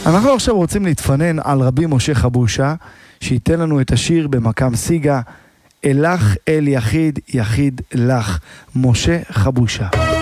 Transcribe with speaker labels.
Speaker 1: אנחנו עכשיו רוצים להתפנן על רבי משה חבושה, שייתן לנו את השיר במקם סיגה, אלך אל יחיד, יחיד לך, משה חבושה.